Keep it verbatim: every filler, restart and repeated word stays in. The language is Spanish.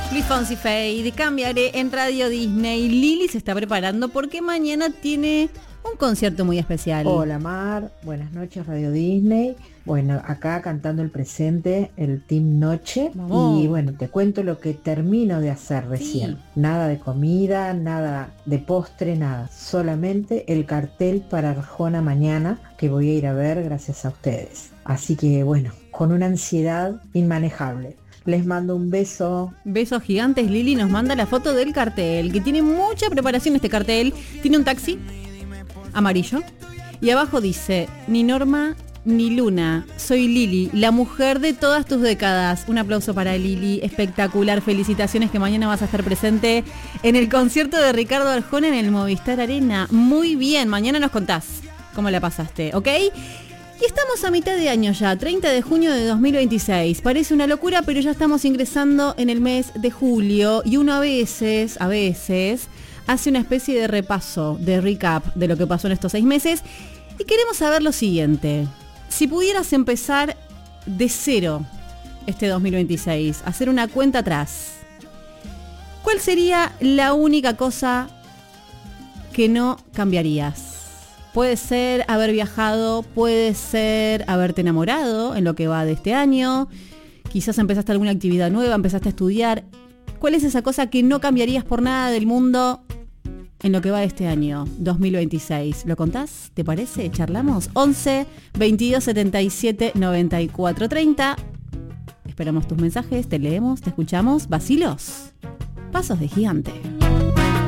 Luis Fonsi Fade, cambiaré en Radio Disney. Lili se está preparando porque mañana tiene un concierto muy especial. Hola Mar, buenas noches Radio Disney. Bueno, acá cantando el presente, el Team Noche. Vamos. Y bueno, te cuento lo que termino de hacer recién. Sí. Nada de comida, nada de postre, nada. Solamente el cartel para Arjona mañana, que voy a ir a ver gracias a ustedes. Así que bueno, con una ansiedad inmanejable. Les mando un beso. Besos gigantes. Lili nos manda la foto del cartel, que tiene mucha preparación este cartel. Tiene un taxi amarillo y abajo dice: ni Norma ni Luna, soy Lili, la mujer de todas tus décadas. Un aplauso para Lili, espectacular. Felicitaciones, que mañana vas a estar presente en el concierto de Ricardo Arjona en el Movistar Arena. Muy bien, mañana nos contás cómo la pasaste, ¿ok? Y estamos a mitad de año ya, treinta de junio de dos mil veintiséis. Parece una locura, pero ya estamos ingresando en el mes de julio y uno a veces, a veces, hace una especie de repaso, de recap de lo que pasó en estos seis meses. Y queremos saber lo siguiente: si pudieras empezar de cero este dos mil veintiséis, hacer una cuenta atrás, ¿cuál sería la única cosa que no cambiarías? Puede ser haber viajado, puede ser haberte enamorado en lo que va de este año, quizás empezaste alguna actividad nueva, empezaste a estudiar. ¿Cuál es esa cosa que no cambiarías por nada del mundo en lo que va de este año dos mil veintiséis? ¿Lo contás? ¿Te parece? ¿Charlamos? once, veintidós, setenta y siete, noventa y cuatro, treinta. Esperamos tus mensajes, te leemos, te escuchamos. Vacilos, pasos de gigante.